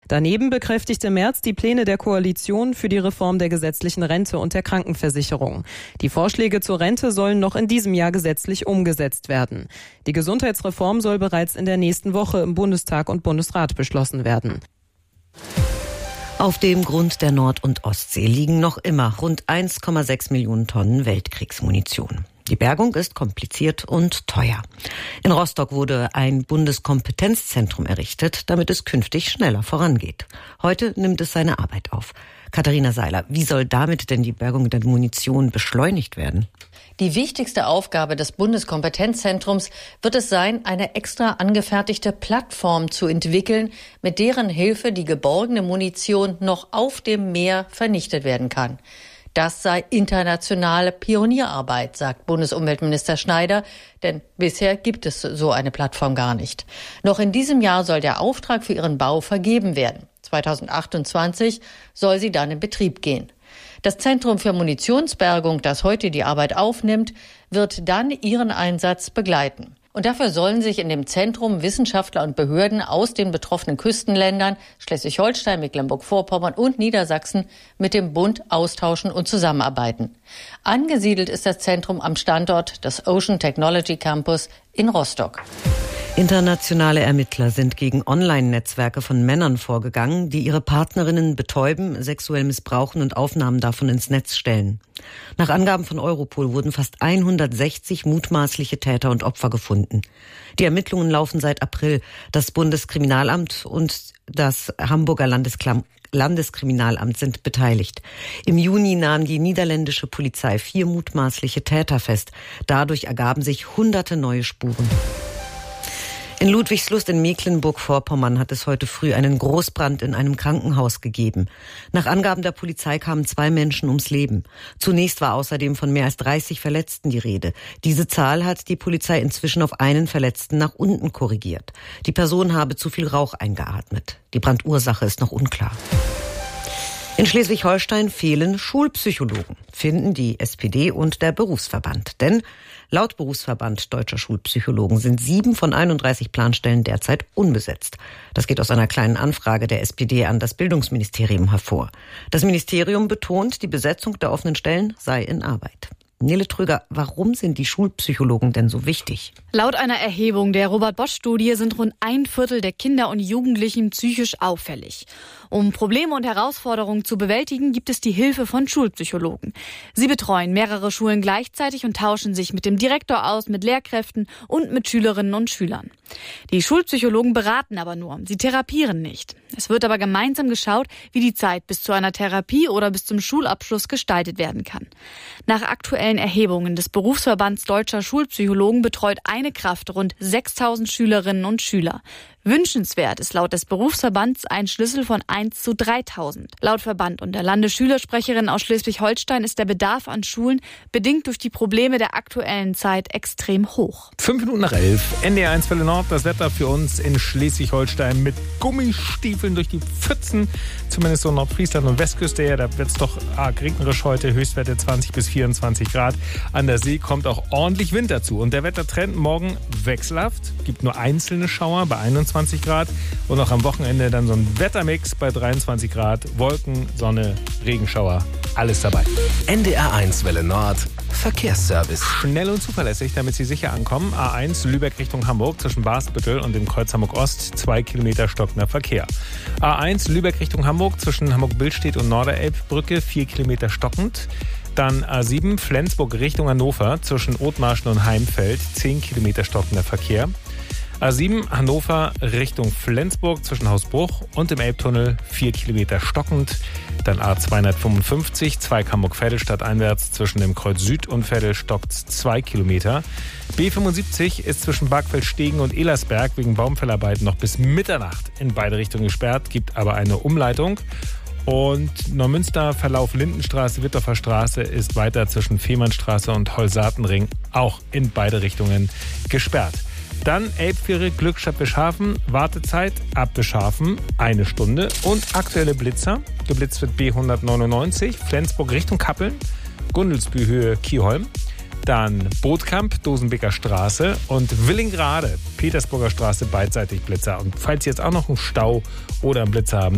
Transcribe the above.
Daneben bekräftigte Merz die Pläne der Koalition für die Reform der gesetzlichen Rente und der Krankenversicherung. Die Vorschläge zur Rente sollen noch in diesem Jahr gesetzlich umgesetzt werden. Die Gesundheitsreform soll bereits in der nächsten Woche im Bundestag und Bundesrat beschlossen werden. Auf dem Grund der Nord- und Ostsee liegen noch immer rund 1,6 Millionen Tonnen Weltkriegsmunition. Die Bergung ist kompliziert und teuer. In Rostock wurde ein Bundeskompetenzzentrum errichtet, damit es künftig schneller vorangeht. Heute nimmt es seine Arbeit auf. Katharina Seiler, wie soll damit denn die Bergung der Munition beschleunigt werden? Die wichtigste Aufgabe des Bundeskompetenzzentrums wird es sein, eine extra angefertigte Plattform zu entwickeln, mit deren Hilfe die geborgene Munition noch auf dem Meer vernichtet werden kann. Das sei internationale Pionierarbeit, sagt Bundesumweltminister Schneider, denn bisher gibt es so eine Plattform gar nicht. Noch in diesem Jahr soll der Auftrag für ihren Bau vergeben werden. 2028 soll sie dann in Betrieb gehen. Das Zentrum für Munitionsbergung, das heute die Arbeit aufnimmt, wird dann ihren Einsatz begleiten. Und dafür sollen sich in dem Zentrum Wissenschaftler und Behörden aus den betroffenen Küstenländern Schleswig-Holstein, Mecklenburg-Vorpommern und Niedersachsen mit dem Bund austauschen und zusammenarbeiten. Angesiedelt ist das Zentrum am Standort des Ocean Technology Campus in Rostock. Internationale Ermittler sind gegen Online-Netzwerke von Männern vorgegangen, die ihre Partnerinnen betäuben, sexuell missbrauchen und Aufnahmen davon ins Netz stellen. Nach Angaben von Europol wurden fast 160 mutmaßliche Täter und Opfer gefunden. Die Ermittlungen laufen seit April. Das Bundeskriminalamt und das Hamburger Landeskriminalamt sind beteiligt. Im Juni nahm die niederländische Polizei 4 mutmaßliche Täter fest. Dadurch ergaben sich hunderte neue Spuren. In Ludwigslust in Mecklenburg-Vorpommern hat es heute früh einen Großbrand in einem Krankenhaus gegeben. Nach Angaben der Polizei kamen 2 Menschen ums Leben. Zunächst war außerdem von mehr als 30 Verletzten die Rede. Diese Zahl hat die Polizei inzwischen auf einen Verletzten nach unten korrigiert. Die Person habe zu viel Rauch eingeatmet. Die Brandursache ist noch unklar. In Schleswig-Holstein fehlen Schulpsychologen, finden die SPD und der Berufsverband. Denn laut Berufsverband Deutscher Schulpsychologen sind 7 von 31 Planstellen derzeit unbesetzt. Das geht aus einer kleinen Anfrage der SPD an das Bildungsministerium hervor. Das Ministerium betont, die Besetzung der offenen Stellen sei in Arbeit. Nele Tröger, warum sind die Schulpsychologen denn so wichtig? Laut einer Erhebung der Robert-Bosch-Studie sind rund 1/4 der Kinder und Jugendlichen psychisch auffällig. Um Probleme und Herausforderungen zu bewältigen, gibt es die Hilfe von Schulpsychologen. Sie betreuen mehrere Schulen gleichzeitig und tauschen sich mit dem Direktor aus, mit Lehrkräften und mit Schülerinnen und Schülern. Die Schulpsychologen beraten aber nur, sie therapieren nicht. Es wird aber gemeinsam geschaut, wie die Zeit bis zu einer Therapie oder bis zum Schulabschluss gestaltet werden kann. Nach aktuellen Erhebungen des Berufsverbands Deutscher Schulpsychologen betreut eine Kraft rund 6.000 Schülerinnen und Schüler. Wünschenswert ist laut des Berufsverbands ein Schlüssel von 1 zu 3.000. Laut Verband und der Landesschülersprecherin aus Schleswig-Holstein ist der Bedarf an Schulen bedingt durch die Probleme der aktuellen Zeit extrem hoch. 11:05, NDR 1 Welle Nord, das Wetter für uns in Schleswig-Holstein mit Gummistiefeln durch die Pfützen, zumindest so Nordfriesland und Westküste her. Da wird es doch arg regnerisch heute, Höchstwerte 20 bis 24 Grad. An der See kommt auch ordentlich Wind dazu. Und der Wettertrend morgen wechselhaft, gibt nur einzelne Schauer bei 21 Grad und auch am Wochenende dann so ein Wettermix bei 23 Grad, Wolken, Sonne, Regenschauer, alles dabei. NDR 1 Welle Nord, Verkehrsservice. Schnell und zuverlässig, damit Sie sicher ankommen. A1 Lübeck Richtung Hamburg zwischen Basbüttel und dem Kreuz Hamburg Ost, 2 Kilometer stockender Verkehr. A1 Lübeck Richtung Hamburg zwischen Hamburg-Billstedt und Norderelbbrücke, 4 Kilometer stockend. Dann A7 Flensburg Richtung Hannover zwischen Othmarschen und Heimfeld, 10 Kilometer stockender Verkehr. A7 Hannover Richtung Flensburg zwischen Hausbruch und dem Elbtunnel 4 Kilometer stockend. Dann A255 Zweig Hamburg-Vettelstadt einwärts zwischen dem Kreuz Süd und Vettel stockt 2 Kilometer. B75 ist zwischen Bargfeld-Stegen und Elersberg wegen Baumfellarbeiten noch bis Mitternacht in beide Richtungen gesperrt, gibt aber eine Umleitung. Und Neumünster Verlauf Lindenstraße, Wittorfer Straße ist weiter zwischen Fehmarnstraße und Holsatenring auch in beide Richtungen gesperrt. Dann Elbfähre Glückstadt Bischhafen, Wartezeit ab Bischhafen 1 Stunde und aktuelle Blitzer. Geblitzt wird B199, Flensburg Richtung Kappeln, Gundelsbühl Höhe Kieholm. Dann Bootkamp, Dosenbeker Straße und Willingrade, Petersburger Straße beidseitig Blitzer. Und falls Sie jetzt auch noch einen Stau oder einen Blitzer haben,